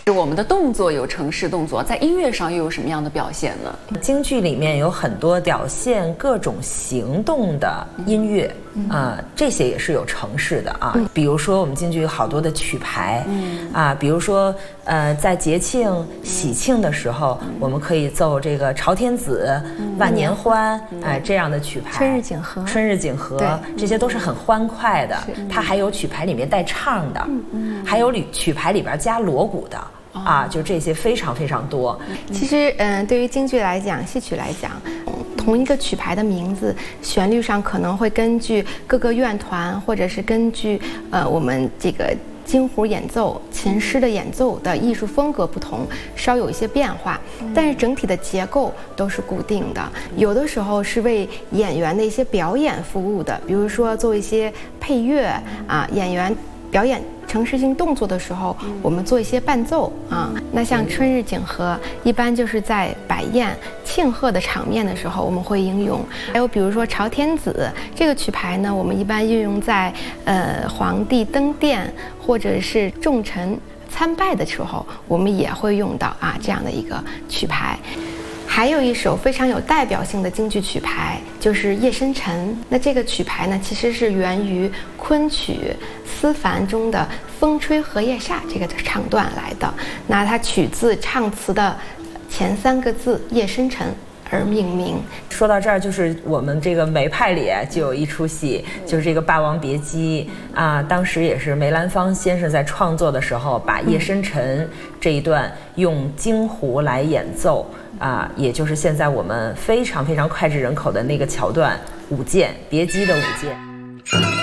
我们的动作有程式动作，在音乐上又有什么样的表现呢？ 京剧里面有很多表现各种行动的音乐，这些也是有程式的啊。比如说我们京剧有好多的曲牌，比如说在节庆喜庆的时候，我们可以奏这个《朝天子》万年欢，这样的曲牌。 春日景和， 春日景和，这些都是很欢快的。它还有曲牌里面带唱的，还有曲牌里边加锣鼓的。就这些非常非常多。 其实，对于京剧来讲，戏曲来讲，同一个曲牌的名字，旋律上可能会根据各个院团，或者是根据我们这个京胡演奏、琴师的演奏的艺术风格不同，稍有一些变化，但是整体的结构都是固定的。有的时候是为演员的一些表演服务的，比如说做一些配乐演员表演程式性动作的时候，我们做一些伴奏那像春日景和，一般就是在摆宴、庆贺的场面的时候我们会应用。还有比如说朝天子这个曲牌呢，我们一般运用在皇帝登殿或者是重臣参拜的时候，我们也会用到这样的一个曲牌。还有一首非常有代表性的京剧曲牌，就是《夜深沉》。那这个曲牌呢，其实是源于昆曲思凡中的《风吹荷叶下》这个唱段来的。那它取自唱词的前3个字“夜深沉”而命名。 说到这儿，就是我们这个梅派里就有一出戏，就是这个《霸王别姬》当时也是梅兰芳先生在创作的时候，把夜深沉这一段用京胡来演奏也就是现在我们非常非常脍炙人口的那个桥段，舞剑，别姬的舞剑。